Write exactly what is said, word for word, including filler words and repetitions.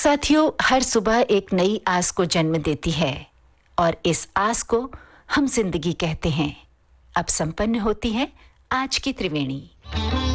साथियों, हर सुबह एक नई आस को जन्म देती है और इस आस को हम जिंदगी कहते हैं। अब संपन्न होती है आज की त्रिवेणी।